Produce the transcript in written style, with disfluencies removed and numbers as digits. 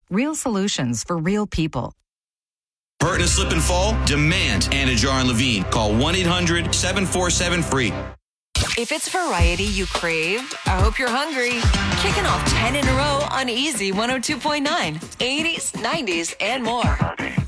Real solutions for real people. Hurt and slip and fall? Demand Anna Jar and Levine. Call 1-800-747-FREE. If it's variety you crave, I hope you're hungry. Kicking off 10 in a row on Easy 102.9. 80s, 90s, and more.